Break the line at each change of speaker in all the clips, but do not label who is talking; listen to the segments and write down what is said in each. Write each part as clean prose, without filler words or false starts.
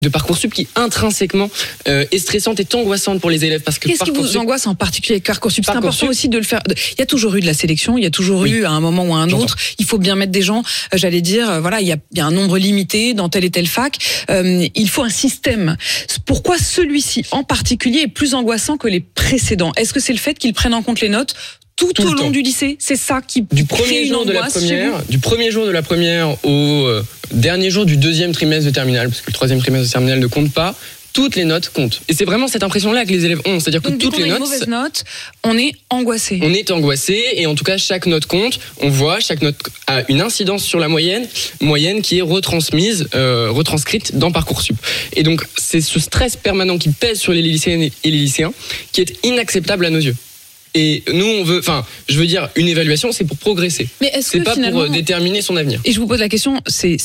de Parcoursup qui intrinsèquement est stressante et angoissante pour les élèves parce que
qu'est-ce qui vous angoisse en particulier avec Parcoursup? C'est important aussi de le faire. Il y a toujours eu de la sélection, il y a toujours eu à un moment ou à un autre. Il faut bien mettre des gens. J'allais dire, voilà, il y a un nombre limité dans telle et telle fac. Il faut un système. Pourquoi celui-ci en particulier est plus angoissant que les précédents? Est-ce que c'est le fait qu'ils prennent en compte les notes tout au long du lycée? C'est ça qui crée une angoisse
du premier jour de la première au dernier jour du deuxième trimestre de terminale, parce que le troisième trimestre de terminale ne compte pas. Toutes les notes comptent. Et c'est vraiment cette impression-là que les élèves ont. C'est-à-dire que toutes les notes.
Une mauvaise note, on est angoissé.
On est angoissé et en tout cas, chaque note compte. On voit, chaque note a une incidence sur la moyenne qui est retranscrite dans Parcoursup. Et donc, c'est ce stress permanent qui pèse sur les lycéennes et les lycéens qui est inacceptable à nos yeux. Et nous, une évaluation, c'est pour progresser. Mais c'est pas pour déterminer son avenir.
Et je vous pose la question,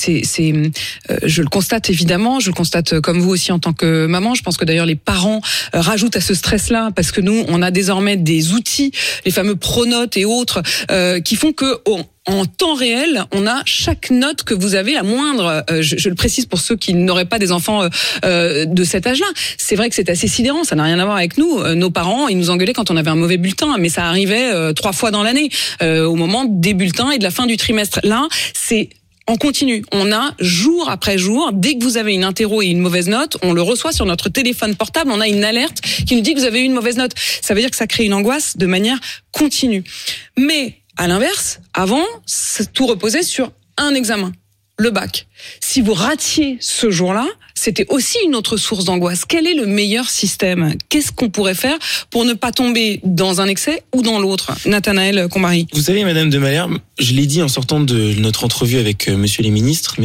je le constate évidemment, je le constate comme vous aussi en tant que maman. Je pense que d'ailleurs les parents rajoutent à ce stress-là parce que nous, on a désormais des outils, les fameux pronotes et autres, qui font que en temps réel, on a chaque note que vous avez, la moindre. Je le précise pour ceux qui n'auraient pas des enfants de cet âge-là. C'est vrai que c'est assez sidérant. Ça n'a rien à voir avec nous. Nos parents, ils nous engueulaient quand on avait un mauvais bulletin, mais ça arrivait 3 fois dans l'année, au moment des bulletins et de la fin du trimestre. Là, c'est en continu. On a jour après jour, dès que vous avez une interro et une mauvaise note, on le reçoit sur notre téléphone portable, on a une alerte qui nous dit que vous avez eu une mauvaise note. Ça veut dire que ça crée une angoisse de manière continue. Mais à l'inverse, avant, tout reposait sur un examen, le bac. Si vous ratiez ce jour-là, c'était aussi une autre source d'angoisse. Quel est le meilleur système? Qu'est-ce qu'on pourrait faire pour ne pas tomber dans un excès ou dans l'autre? Nathanaël Combary.
Vous savez, Madame de Malherbe, je l'ai dit en sortant de notre entrevue avec messieurs les ministres,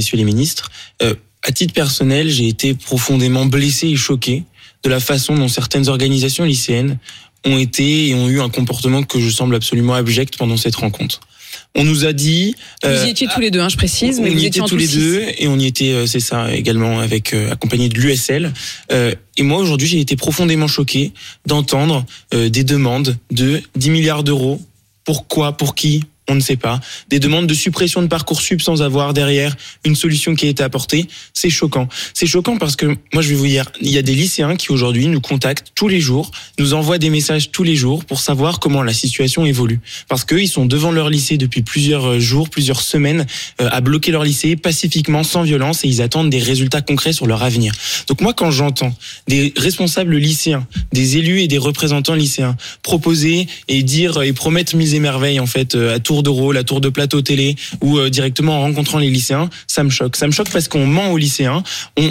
à titre personnel, j'ai été profondément blessé et choqué de la façon dont certaines organisations lycéennes ont été et ont eu un comportement que je semble absolument abject pendant cette rencontre. On nous a dit...
Vous y étiez tous les deux, je précise, mais vous étiez
tous les deux, et on y était, c'est ça, également, accompagné de l'USL. Et moi, aujourd'hui, j'ai été profondément choqué d'entendre des demandes de 10 milliards d'euros. Pourquoi? Pour qui? On ne sait pas. Des demandes de suppression de Parcoursup sans avoir derrière une solution qui a été apportée. C'est choquant. C'est choquant parce que, moi je vais vous dire, il y a des lycéens qui aujourd'hui nous contactent tous les jours, nous envoient des messages tous les jours pour savoir comment la situation évolue. Parce qu'eux, ils sont devant leur lycée depuis plusieurs jours, plusieurs semaines, à bloquer leur lycée pacifiquement, sans violence, et ils attendent des résultats concrets sur leur avenir. Donc moi, quand j'entends des responsables lycéens, des élus et des représentants lycéens proposer et dire et promettre mille et merveilles, en fait, à tour de rôle, à tour de plateau télé ou directement en rencontrant les lycéens, ça me choque. Ça me choque parce qu'on ment aux lycéens.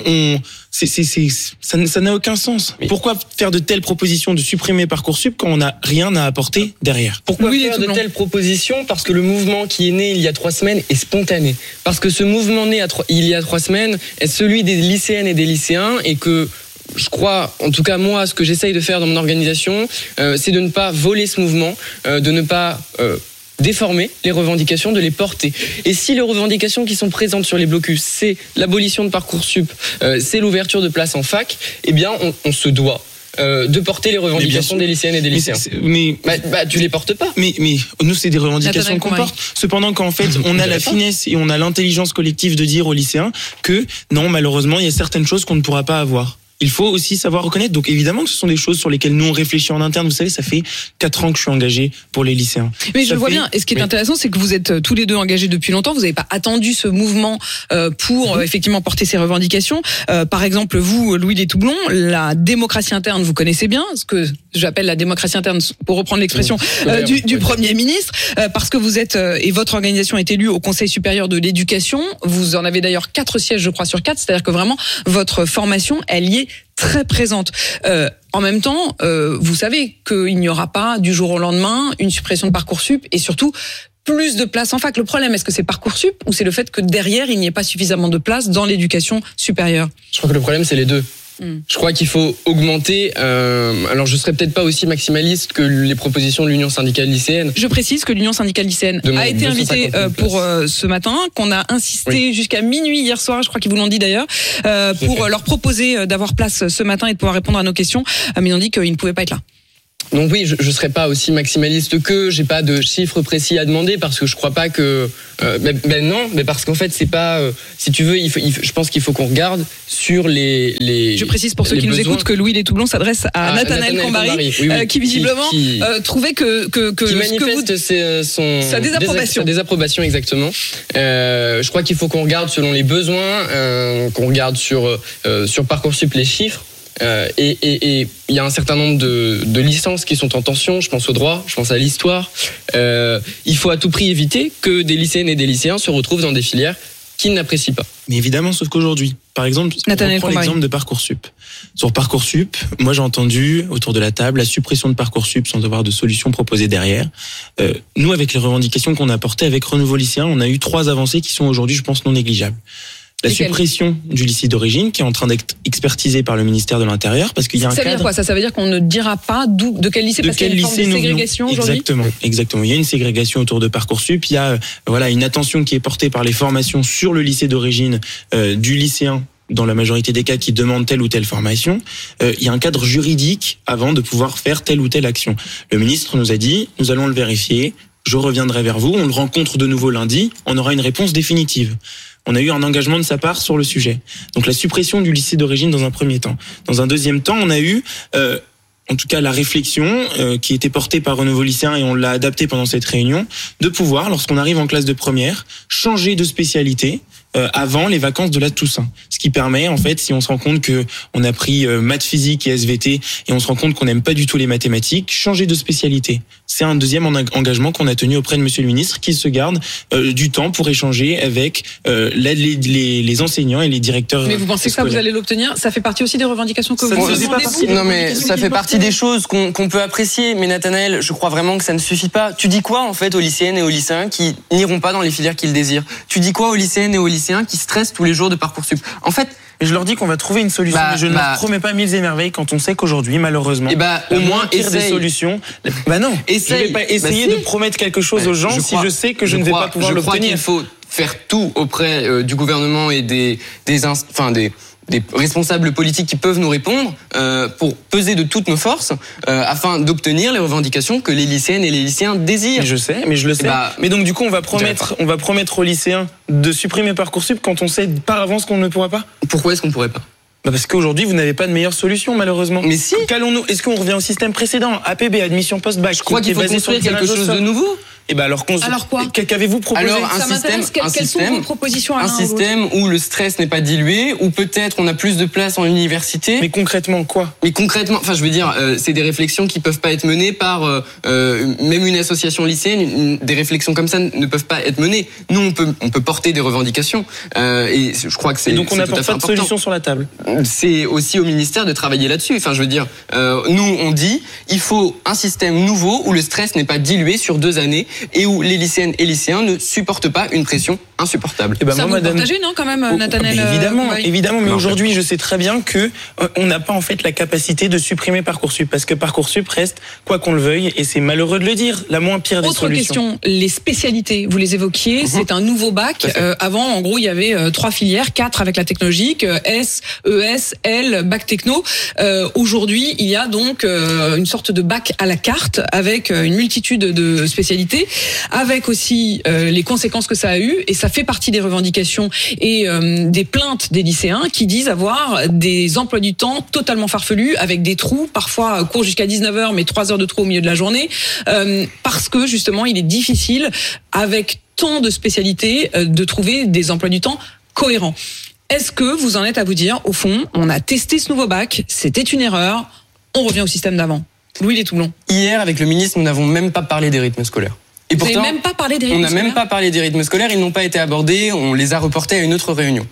Ça n'a aucun sens. Mais pourquoi faire de telles propositions de supprimer Parcoursup quand on n'a rien à apporter derrière?
Pourquoi faire de telles propositions? Parce que le mouvement qui est né il y a 3 semaines est spontané. Parce que ce mouvement né il y a 3 semaines est celui des lycéennes et des lycéens et que je crois, en tout cas moi, ce que j'essaye de faire dans mon organisation, c'est de ne pas voler ce mouvement, de ne pas déformer les revendications, de les porter. Et si les revendications qui sont présentes sur les blocus, c'est l'abolition de Parcoursup, c'est l'ouverture de places en fac, eh bien on se doit de porter les revendications des lycéennes et des lycéens. Mais tu les portes pas.
Mais nous, c'est des revendications qu'on porte. Cependant, qu'en fait, on a la finesse et on a l'intelligence collective de dire aux lycéens que non, malheureusement, il y a certaines choses qu'on ne pourra pas avoir. Il faut aussi savoir reconnaître. Donc évidemment que ce sont des choses sur lesquelles nous on réfléchit en interne. Vous savez, ça fait 4 ans que je suis engagé pour les lycéens.
Mais je vois bien. Et ce qui est intéressant, c'est que vous êtes tous les deux engagés depuis longtemps. Vous n'avez pas attendu ce mouvement pour effectivement porter ces revendications. Par exemple, vous, Louis Létoublon, la démocratie interne, vous connaissez bien ce que j'appelle la démocratie interne, pour reprendre l'expression du Premier ministre, parce que vous êtes et votre organisation est élue au Conseil supérieur de l'éducation. Vous en avez d'ailleurs 4 sièges, je crois, sur 4. C'est-à-dire que vraiment votre formation, elle y est très présente. En même temps, vous savez qu'il n'y aura pas du jour au lendemain une suppression de Parcoursup et surtout plus de places en fac. Le problème, est-ce que c'est Parcoursup ou c'est le fait que derrière, il n'y ait pas suffisamment de places dans l'éducation supérieure?
Je crois que le problème, c'est les deux. Je crois qu'il faut augmenter. Alors, je serais peut-être pas aussi maximaliste que les propositions de l'Union syndicale lycéenne.
Je précise que l'Union syndicale lycéenne a été invitée pour ce matin, qu'on a insisté jusqu'à minuit hier soir. Je crois qu'ils vous l'ont dit d'ailleurs, pour leur proposer d'avoir place ce matin et de pouvoir répondre à nos questions. Mais ils ont dit qu'ils ne pouvaient pas être là.
Donc oui, je serais pas aussi maximaliste que j'ai pas de chiffres précis à demander parce que je crois pas que non, mais parce qu'en fait c'est pas si tu veux, je pense qu'il faut qu'on regarde sur les.
Je précise pour ceux qui nous écoutent que Louis Les Toublons s'adresse à Nathanaël Cambary, qui visiblement trouvait que
qui manifeste
sa désapprobation.
Sa désapprobation exactement. Je crois qu'il faut qu'on regarde selon les besoins, qu'on regarde sur Parcoursup les chiffres. Et il y a un certain nombre de licences qui sont en tension. Je pense au droit, je pense à l'histoire. Il faut à tout prix éviter que des lycéennes et des lycéens se retrouvent dans des filières qu'ils n'apprécient pas.
Mais évidemment, sauf qu'aujourd'hui, par exemple, on prend l'exemple de Parcoursup. Sur Parcoursup, moi j'ai entendu autour de la table la suppression de Parcoursup sans avoir de solution proposée derrière. Nous, avec les revendications qu'on a apportées avec Renouveau Lycéen, on a eu 3 avancées qui sont aujourd'hui, je pense, non négligeables. La suppression du lycée d'origine qui est en train d'être expertisée par le ministère de l'Intérieur parce qu'il y a un cadre.
Ça veut dire quoi? Ça veut dire qu'on ne dira pas de quel lycée, parce qu'il y a une forme de ségrégation aujourd'hui.
Exactement. Il y a une ségrégation autour de Parcoursup. Il y a une attention qui est portée par les formations sur le lycée d'origine du lycéen dans la majorité des cas qui demandent telle ou telle formation. Il y a un cadre juridique avant de pouvoir faire telle ou telle action. Le ministre nous a dit, nous allons le vérifier. Je reviendrai vers vous. On le rencontre de nouveau lundi. On aura une réponse définitive. On a eu un engagement de sa part sur le sujet. Donc la suppression du lycée d'origine dans un premier temps. Dans un deuxième temps, on a eu, en tout cas la réflexion qui était portée par Renouveau Lycéen et on l'a adaptée pendant cette réunion, de pouvoir, lorsqu'on arrive en classe de première, changer de spécialité avant les vacances de la Toussaint. Ce qui permet, en fait, si on se rend compte que on a pris maths, physique et SVT et on se rend compte qu'on n'aime pas du tout les mathématiques, changer de spécialité. C'est un deuxième engagement qu'on a tenu auprès de Monsieur le Ministre, qui se garde du temps pour échanger avec les enseignants et les directeurs.
Mais vous pensez que ça, vous allez l'obtenir? Ça fait partie aussi des revendications que vous demandez?
Non, mais ça fait partie des choses qu'on peut apprécier. Mais Nathanaël, je crois vraiment que ça ne suffit pas. Tu dis quoi, en fait, aux lycéennes et aux lycéens qui n'iront pas dans les filières qu'ils désirent? Tu dis quoi aux lycéennes et aux lycéens qui stressent tous les jours de Parcoursup? En fait,
et je leur dis qu'on va trouver une solution, mais je ne leur promets pas mille et merveilles quand on sait qu'aujourd'hui, malheureusement,
au moins
pire des solutions. Non, je vais pas essayer de promettre quelque chose aux gens si je sais que je ne vais pas pouvoir l'obtenir.
Je crois qu'il faut faire tout auprès du gouvernement et des responsables politiques qui peuvent nous répondre pour peser de toutes nos forces afin d'obtenir les revendications que les lycéennes et les lycéens désirent.
Mais je sais, mais je le sais. Mais donc du coup, on va promettre aux lycéens de supprimer Parcoursup quand on sait par avance qu'on ne pourra pas.
Pourquoi est-ce qu'on ne pourrait pas?
Parce qu'aujourd'hui, vous n'avez pas de meilleure solution, malheureusement.
Mais si.
Est-ce qu'on revient au système précédent, APB, admission post-bac?
Je crois qu'il faut construire quelque chose de nouveau.
Alors quoi? Qu'avez-vous proposé?
Alors
quelles sont vos propositions à
un système où le stress n'est pas dilué, où peut-être on a plus de place en université.
Mais concrètement quoi?
Mais concrètement, je veux dire, c'est des réflexions qui peuvent pas être menées par même une association lycéenne. Des réflexions comme ça ne peuvent pas être menées. Nous, on peut porter des revendications et je crois que c'est.
Et donc on n'apporte pas de solution sur la table.
C'est aussi au ministère de travailler là-dessus. Je veux dire, nous on dit, il faut un système nouveau où le stress n'est pas dilué sur 2 années. Et où les lycéennes et lycéens ne supportent pas une pression insupportable.
Ça vous partagez, non, quand même, Nathanaël?
Évidemment, mais aujourd'hui, je sais très bien que on n'a pas en fait la capacité de supprimer Parcoursup, parce que Parcoursup reste, quoi qu'on le veuille, et c'est malheureux de le dire, la moins pire des solutions.
Autre question, les spécialités, vous les évoquiez, c'est un nouveau bac. Avant, en gros, il y avait 3 filières, 4 avec la technologique, S, ES, L, bac techno. Aujourd'hui, il y a donc une sorte de bac à la carte avec une multitude de spécialités, avec aussi les conséquences que ça a eu, et ça fait partie des revendications et des plaintes des lycéens qui disent avoir des emplois du temps totalement farfelus, avec des trous, parfois courts jusqu'à 19h, mais 3 heures de trou au milieu de la journée, parce que justement il est difficile, avec tant de spécialités, de trouver des emplois du temps cohérents. Est-ce que vous en êtes à vous dire, au fond, on a testé ce nouveau bac, c'était une erreur, on revient au système d'avant? Louis Les Toublons.
Hier, avec le ministre, nous n'avons même pas parlé des rythmes scolaires. Et pourtant,
vous n'avez même pas parlé des rythmes
scolaires?
On n'a
même pas parlé des rythmes scolaires, ils n'ont pas été abordés, on les a reportés à une autre réunion.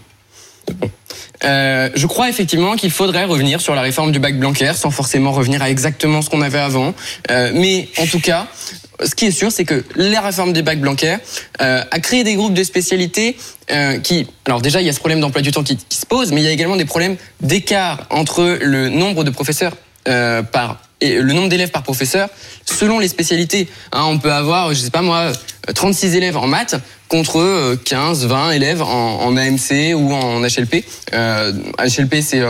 Je crois effectivement qu'il faudrait revenir sur la réforme du bac Blanquer, sans forcément revenir à exactement ce qu'on avait avant. Mais en tout cas, ce qui est sûr, c'est que la réforme des bacs Blanquer a créé des groupes de spécialités qui... Alors déjà, il y a ce problème d'emploi du temps qui se pose, mais il y a également des problèmes d'écart entre le nombre de professeurs et le nombre d'élèves par professeur selon les spécialités. On peut avoir, je sais pas moi, 36 élèves en maths contre 15, 20 élèves en AMC ou en HLP. HLP, c'est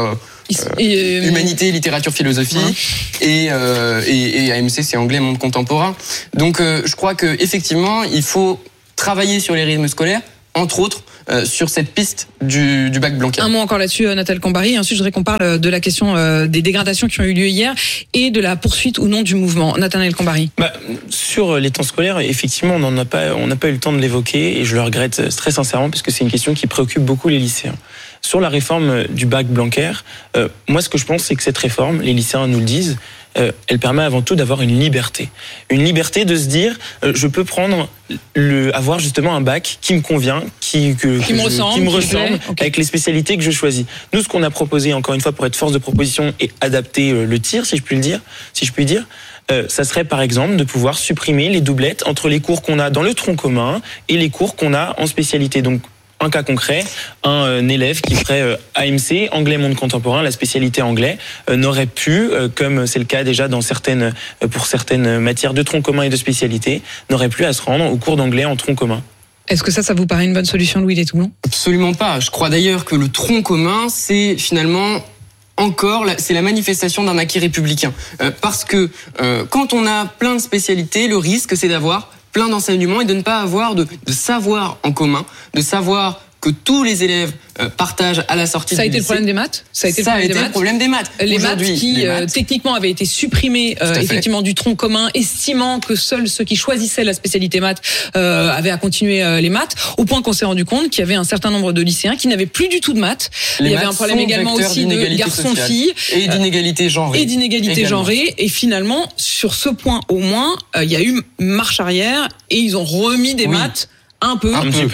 Humanité, littérature, philosophie, et AMC, c'est anglais, monde contemporain. Donc je crois que effectivement, il faut travailler sur les rythmes scolaires, entre autres sur cette piste du bac Blanquer.
Un mot encore là-dessus, Nathanaël Cambary. Ensuite, je voudrais qu'on parle de la question des dégradations qui ont eu lieu hier et de la poursuite ou non du mouvement. Nathanaël Cambary.
Sur les temps scolaires, effectivement, on n'a pas eu le temps de l'évoquer et je le regrette très sincèrement parce que c'est une question qui préoccupe beaucoup les lycéens. Sur la réforme du bac Blanquer, moi ce que je pense c'est que cette réforme, les lycéens nous le disent, elle permet avant tout d'avoir une liberté. Une liberté de se dire, je peux avoir justement un bac qui me convient, qui me ressemble, avec les spécialités que je choisis. Nous, ce qu'on a proposé, encore une fois, pour être force de proposition et adapter le tir, si je puis dire, ça serait par exemple de pouvoir supprimer les doublettes entre les cours qu'on a dans le tronc commun et les cours qu'on a en spécialité. Donc, un cas concret, un élève qui ferait AMC, anglais monde contemporain, la spécialité anglais, n'aurait pu, comme c'est le cas déjà pour certaines matières de tronc commun et de spécialité, n'aurait plus à se rendre au cours d'anglais en tronc commun.
Est-ce que ça vous paraît une bonne solution, Louis Létoulon ?
Absolument pas. Je crois d'ailleurs que le tronc commun, c'est finalement c'est la manifestation d'un acquis républicain. Parce que quand on a plein de spécialités, le risque, c'est d'avoir plein d'enseignements et de ne pas avoir de savoir en commun, de savoir que tous les élèves partagent à la sortie du lycée.
Ça a été le problème des maths.
Ça a été le problème des maths.
Les maths qui techniquement avaient été supprimés effectivement du tronc commun, estimant que seuls ceux qui choisissaient la spécialité maths avaient à continuer les maths, au point qu'on s'est rendu compte qu'il y avait un certain nombre de lycéens qui n'avaient plus du tout de maths. Il y avait un problème également aussi de garçons-filles
et d'inégalité genrée.
Et finalement, sur ce point au moins, il y a eu marche arrière et ils ont remis des maths. Un peu,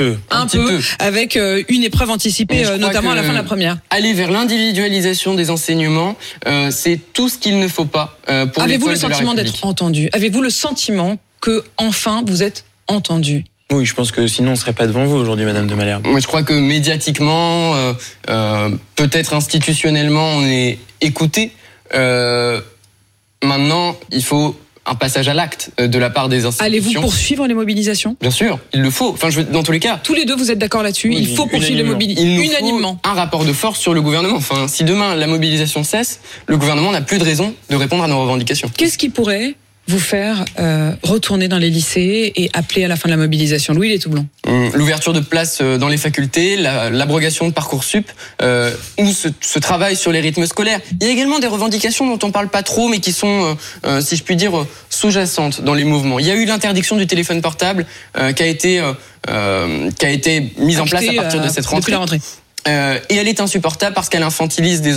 avec une épreuve anticipée, notamment à la fin de la première.
Aller vers l'individualisation des enseignements, c'est tout ce qu'il ne faut pas pour
Avez-vous le
l'école de la
sentiment
République.
d'être entendu ? Avez-vous le sentiment que enfin vous êtes entendu ?
Oui, je pense que sinon on serait pas devant vous aujourd'hui, Madame de Malherbe.
Moi, je crois que médiatiquement, peut-être institutionnellement, on est écouté. Maintenant, il faut un passage à l'acte de la part des institutions.
Allez-vous poursuivre les mobilisations ?
Bien sûr, il le faut. Dans tous les cas.
Tous les deux, vous êtes d'accord là-dessus ? Il faut poursuivre les mobilisations.
Il nous faut un rapport de force sur le gouvernement. Si demain la mobilisation cesse, le gouvernement n'a plus de raison de répondre à nos revendications.
Qu'est-ce qui pourrait vous faire retourner dans les lycées et appeler à la fin de la mobilisation ? Louis Létoulon.
L'ouverture de places dans les facultés, l'abrogation de Parcoursup, ou ce travail sur les rythmes scolaires. Il y a également des revendications dont on parle pas trop, mais qui sont, si je puis dire, sous-jacentes dans les mouvements. Il y a eu l'interdiction du téléphone portable qui a été mise en place à partir de cette rentrée.
Depuis la rentrée.
Et elle est insupportable parce qu'elle infantilise des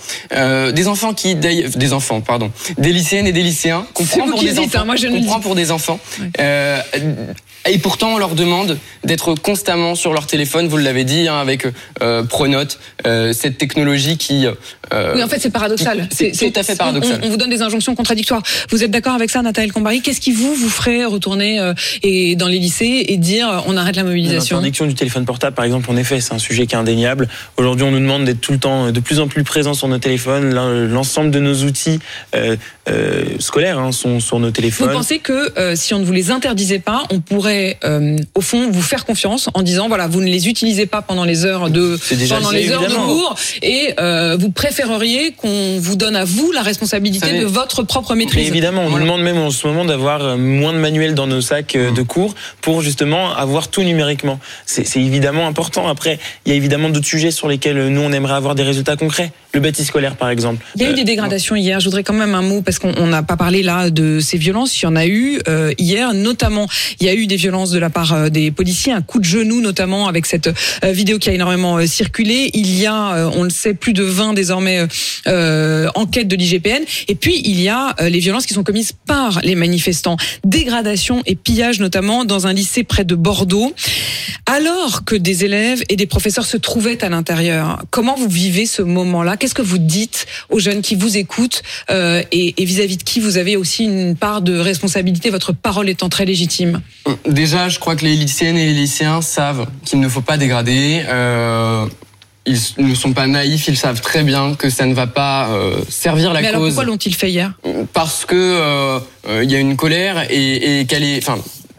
lycéennes et des lycéens qu'on prend pour des enfants. Et pourtant, on leur demande d'être constamment sur leur téléphone, vous l'avez dit, avec Pronote, cette technologie qui...
oui, en fait, c'est paradoxal.
C'est tout à fait paradoxal.
On vous donne des injonctions contradictoires. Vous êtes d'accord avec ça, Nathanaël Cambary ? Qu'est-ce qui vous ferait retourner dans les lycées et dire on arrête la mobilisation ?
L'interdiction du téléphone portable, par exemple, en effet, c'est un sujet qui est indéniable. Aujourd'hui, on nous demande d'être tout le temps de plus en plus présents sur nos téléphones. L'ensemble de nos outils scolaires sont sur nos téléphones.
Vous pensez que si on ne vous les interdisait pas, on pourrait au fond vous faire confiance en disant voilà, vous ne les utilisez pas pendant les heures de cours et vous préféreriez qu'on vous donne à vous la responsabilité de votre propre maîtrise.
Mais évidemment, on nous demande même en ce moment d'avoir moins de manuels dans nos sacs de cours pour justement avoir tout numériquement. C'est évidemment important. Après, il y a évidemment d'autres sujets sur lesquels nous on aimerait avoir des résultats concrets. Le bâti scolaire, par exemple.
Il y a eu des dégradations hier. Je voudrais quand même un mot parce qu'on n'a pas parlé là de ces violences. Il y en a eu hier, notamment. Il y a eu des violences de la part des policiers, un coup de genou notamment avec cette vidéo qui a énormément circulé. Il y a, on le sait, plus de 20 désormais enquêtes de l'IGPN. Et puis il y a les violences qui sont commises par les manifestants. Dégradation et pillage notamment dans un lycée près de Bordeaux. Alors que des élèves et des professeurs se trouvaient à l'intérieur, comment vous vivez ce moment-là ? Qu'est-ce que vous dites aux jeunes qui vous écoutent et vis-à-vis de qui vous avez aussi une part de responsabilité, votre parole étant très légitime ?
Déjà, je crois que les lycéennes et les lycéens savent qu'il ne faut pas dégrader. Ils ne sont pas naïfs, ils savent très bien que ça ne va pas servir la cause.
Mais alors pourquoi l'ont-ils fait hier ?
Parce que il y a une colère et qu'elle est...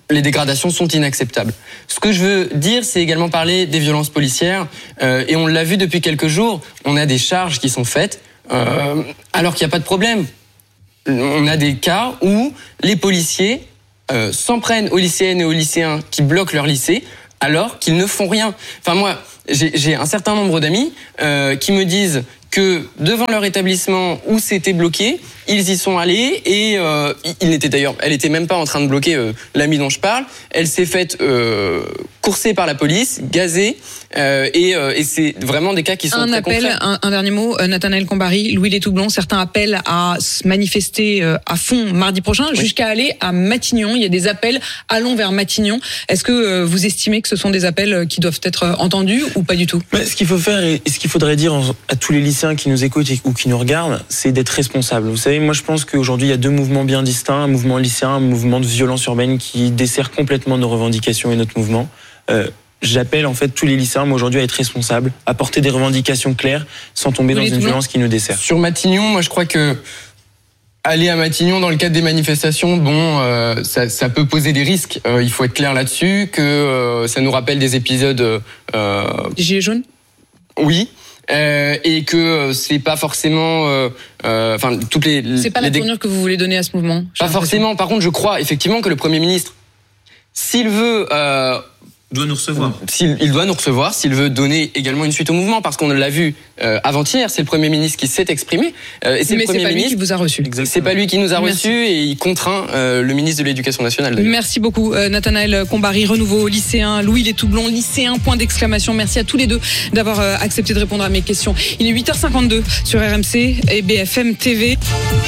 les dégradations sont inacceptables. Ce que je veux dire, c'est également parler des violences policières. Et on l'a vu depuis quelques jours, on a des charges qui sont faites alors qu'il n'y a pas de problème. On a des cas où les policiers s'en prennent aux lycéennes et aux lycéens qui bloquent leur lycée alors qu'ils ne font rien. Enfin moi, j'ai un certain nombre d'amis qui me disent que devant leur établissement où c'était bloqué, ils y sont allés et elle était même pas en train de bloquer l'amie dont je parle. Elle s'est faite courser par la police, gazée et c'est vraiment des cas qui sont très concrets.
Un dernier mot, Nathanaël Combary, Louis Les Toublons, certains appellent à se manifester à fond mardi prochain, jusqu'à aller à Matignon. Il y a des appels, allons vers Matignon. Est-ce que vous estimez que ce sont des appels qui doivent être entendus ou pas du tout?
Ce qu'il faut faire et ce qu'il faudrait dire à tous les lycéens qui nous écoutent ou qui nous regardent, c'est d'être responsable. Vous savez, moi je pense qu'aujourd'hui il y a deux mouvements bien distincts, un mouvement lycéen, un mouvement de violence urbaine qui dessert complètement nos revendications et notre mouvement. J'appelle en fait tous les lycéens, moi aujourd'hui, à être responsables, à porter des revendications claires, sans tomber dans une violence qui nous dessert.
Sur Matignon, moi je crois que aller à Matignon dans le cadre des manifestations, ça peut poser des risques. Il faut être clair là-dessus, que ça nous rappelle des épisodes.
Des Gilets jaunes ?
Oui. Et que c'est pas forcément toutes les.
C'est pas la tournure que vous voulez donner à ce mouvement.
Pas forcément. Par contre, je crois effectivement que le Premier ministre, s'il veut
doit nous recevoir.
Il doit nous recevoir, s'il veut donner également une suite au mouvement, parce qu'on l'a vu avant-hier, c'est le Premier ministre qui s'est exprimé.
Et c'est pas lui qui vous a reçu.
C'est pas lui qui nous a reçus et il contraint le ministre de l'Éducation nationale. D'ailleurs.
Merci beaucoup Nathanaël Combary, Renouveau lycéen, Louis Les Toublons, lycéen, point d'exclamation. Merci à tous les deux d'avoir accepté de répondre à mes questions. Il est 8h52 sur RMC et BFM TV.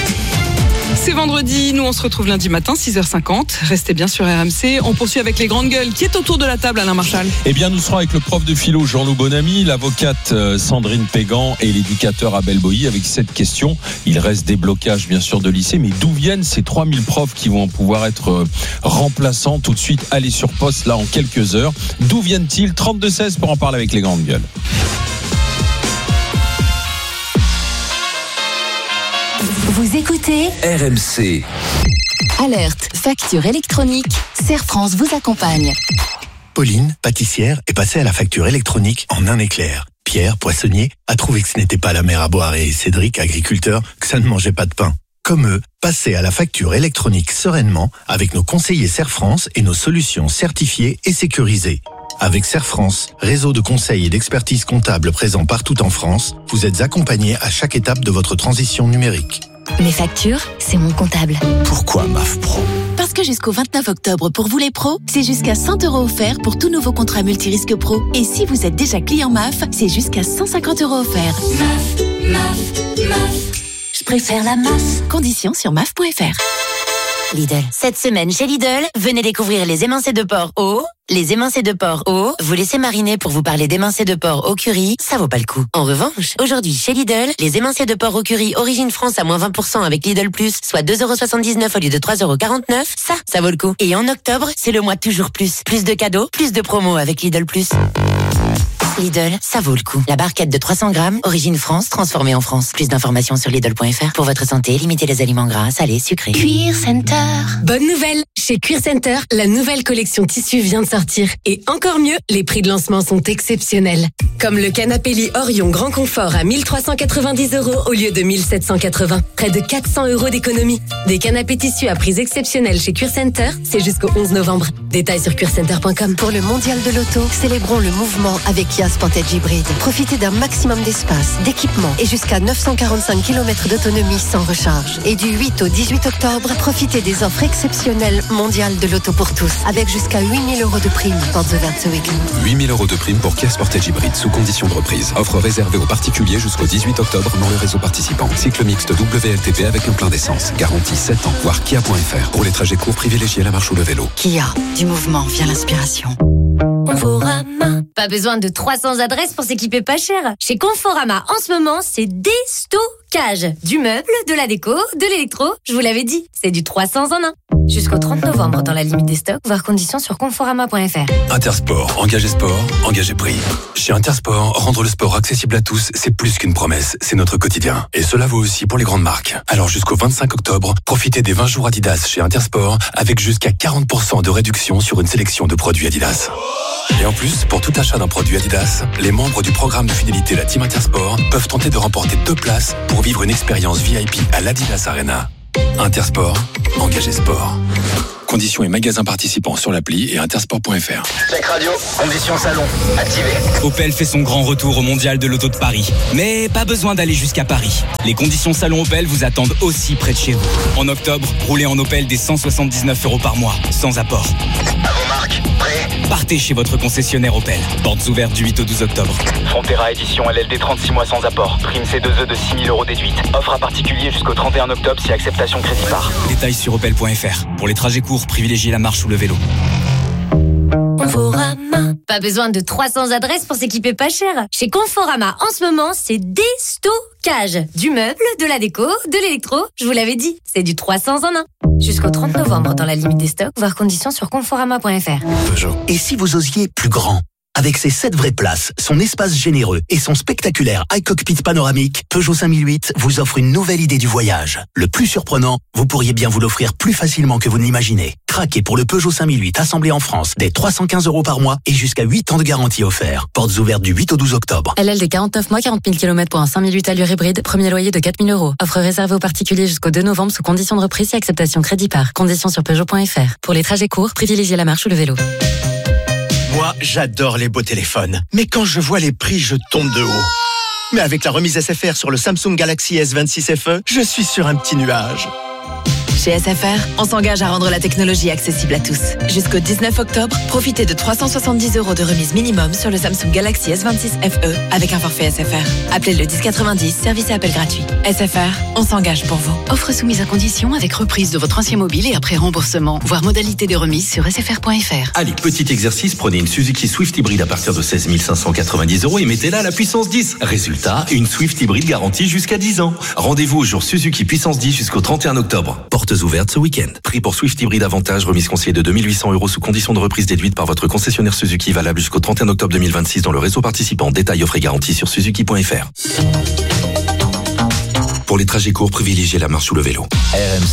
C'est vendredi, nous on se retrouve lundi matin, 6h50. Restez bien sur RMC. On poursuit avec les grandes gueules. Qui est autour de la table, Alain Marchal ?
Eh bien, nous serons avec le prof de philo Jean-Loup Bonamy, l'avocate Sandrine Pégan et l'éducateur Abel Boilly avec cette question. Il reste des blocages, bien sûr, de lycée, mais d'où viennent ces 3000 profs qui vont pouvoir être remplaçants tout de suite, aller sur poste là en quelques heures ? D'où viennent-ils ? 32-16 pour en parler avec les grandes gueules.
Vous écoutez
RMC.
Alerte, facture électronique. Serre France vous accompagne.
Pauline, pâtissière, est passée à la facture électronique en un éclair. Pierre, poissonnier, a trouvé que ce n'était pas la mer à boire et Cédric, agriculteur, que ça ne mangeait pas de pain. Comme eux, passez à la facture électronique sereinement avec nos conseillers Serre France et nos solutions certifiées et sécurisées. Avec Serre France, réseau de conseils et d'expertise comptable présent partout en France, vous êtes accompagnés à chaque étape de votre transition numérique.
Mes factures, c'est mon comptable.
Pourquoi MAF Pro ?
Parce que jusqu'au 29 octobre, pour vous les pros, c'est jusqu'à 100 € offerts pour tout nouveau contrat multirisque pro. Et si vous êtes déjà client MAF, c'est jusqu'à 150 € offerts.
MAF. Je préfère la MAF.
Conditions sur maf.fr.
Lidl. Cette semaine chez Lidl, venez découvrir les émincés de porc au. Les émincés de porc au, vous laissez mariner pour vous parler d'émincés de porc au curry, ça vaut pas le coup. En revanche, aujourd'hui chez Lidl, les émincés de porc au curry Origine France à moins 20% avec Lidl Plus, soit 2,79 € au lieu de 3,49 €, ça vaut le coup. Et en octobre, c'est le mois toujours plus. Plus de cadeaux, plus de promos avec Lidl Plus. Lidl, ça vaut le coup. La barquette de 300 grammes, Origine France, transformée en France. Plus d'informations sur Lidl.fr. Pour votre santé, limitez les aliments gras, salés, sucrés.
Cuir Center.
Bonne nouvelle! Chez Cuir Center, la nouvelle collection tissu vient de sortir. Et encore mieux, les prix de lancement sont exceptionnels. Comme le canapé lit Orion Grand Confort à 1390 € au lieu de 1780. Près de 400 € d'économie. Des canapés tissus à prix exceptionnels chez Cuir Center, c'est jusqu'au 11 novembre. Détails sur cuircenter.com.
Pour le mondial de l'auto, célébrons le mouvement avec Kia Sportage Hybride. Profitez d'un maximum d'espace, d'équipement et jusqu'à 945 km d'autonomie sans recharge. Et du 8 au 18 octobre, profitez des offres exceptionnelles mondiales de l'auto pour tous, avec jusqu'à 8 000 € de prime. Portes ouvertes ce week-end.
8 000 € de prime pour Kia Sportage Hybride sous condition de reprise. Offre réservée aux particuliers jusqu'au 18 octobre dans le réseau participant. Cycle mixte WLTP avec un plein d'essence. Garantie 7 ans. Voir kia.fr. Pour les trajets courts, privilégiez la marche ou le vélo.
Kia, du mouvement vient l'inspiration.
Conforama.
Pas besoin de 300 adresses pour s'équiper pas cher. Chez Conforama, en ce moment, c'est déstockage. Du meuble, de la déco, de l'électro. Je vous l'avais dit, c'est du 300 en 1. Jusqu'au 30 novembre dans la limite des stocks, voir conditions sur conforama.fr.
Intersport, engagé sport, engagé prix. Chez Intersport, rendre le sport accessible à tous, c'est plus qu'une promesse, c'est notre quotidien. Et cela vaut aussi pour les grandes marques. Alors jusqu'au 25 octobre, profitez des 20 jours Adidas chez Intersport avec jusqu'à 40% de réduction sur une sélection de produits Adidas. Et en plus, pour tout achat d'un produit Adidas, les membres du programme de fidélité La Team Intersport peuvent tenter de remporter 2 places pour vivre une expérience VIP à l'Adidas Arena. Intersport, engagé sport. Conditions et magasins participants sur l'appli et intersport.fr.
Check radio, conditions salon, activé. Opel fait son grand retour au mondial de l'auto de Paris. Mais pas besoin d'aller jusqu'à Paris. Les conditions salon Opel vous attendent aussi près de chez vous. En octobre, roulez en Opel dès 179 € par mois, sans apport. À vos marques, prêts ? Partez chez votre concessionnaire Opel. Portes ouvertes du 8 au 12 octobre. Frontera édition LLD 36 mois sans apport. Prime C2E de 6 000 € déduite. Offre à particulier jusqu'au 31 octobre si acceptation crédit par. Détails sur opel.fr. Pour les trajets courts, privilégiez la marche ou le vélo.
Conforama. Pas besoin de 300 adresses pour s'équiper pas cher. Chez Conforama, en ce moment, c'est déstockage. Du meuble, de la déco, de l'électro. Je vous l'avais dit, c'est du 300 en 1. Jusqu'au 30 novembre dans la limite des stocks, voir conditions sur conforama.fr.
Peugeot. Et si vous osiez plus grand ? Avec ses 7 vraies places, son espace généreux et son spectaculaire iCockpit panoramique, Peugeot 5008 vous offre une nouvelle idée du voyage. Le plus surprenant, vous pourriez bien vous l'offrir plus facilement que vous ne l'imaginez. Craquez pour le Peugeot 5008 assemblé en France dès 315 € par mois et jusqu'à 8 ans de garantie offert. Portes ouvertes du 8 au 12 octobre.
LLD 49 mois, 40 000 km pour un 5008 allure hybride, premier loyer de 4 000 €. Offre réservée aux particuliers jusqu'au 2 novembre sous conditions de reprise et acceptation crédit par. Conditions sur Peugeot.fr. Pour les trajets courts, privilégiez la marche ou le vélo.
Moi, j'adore les beaux téléphones. Mais quand je vois les prix, je tombe de haut. Mais avec la remise SFR sur le Samsung Galaxy S26 FE, je suis sur un petit nuage.
Chez SFR, on s'engage à rendre la technologie accessible à tous. Jusqu'au 19 octobre, profitez de 370 € de remise minimum sur le Samsung Galaxy S26 FE avec un forfait SFR. Appelez le 1090, service et appel gratuit. SFR, on s'engage pour vous.
Offre soumise à condition avec reprise de votre ancien mobile et après remboursement. Voir modalité de remise sur sfr.fr.
Allez, petit exercice, prenez une Suzuki Swift hybride à partir de 16 590 € et mettez-la à la puissance 10. Résultat, une Swift hybride garantie jusqu'à 10 ans. Rendez-vous au jour Suzuki puissance 10 jusqu'au 31 octobre. Portes ouvertes ce week-end. Prix pour Swift hybride avantage, remise conseillée de 2 800 € sous condition de reprise déduite par votre concessionnaire Suzuki, valable jusqu'au 31 octobre 2026 dans le réseau participant. Détails offre et garantie sur suzuki.fr. Pour les trajets courts, privilégiez la marche ou le vélo.